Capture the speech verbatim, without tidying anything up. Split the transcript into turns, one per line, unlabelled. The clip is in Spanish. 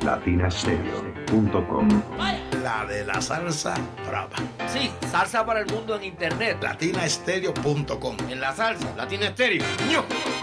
latina stereo punto com.
La de la salsa brava.
Sí, salsa para el mundo en internet.
latina stereo punto com.
En la salsa, Latina Stereo. ¡Ño!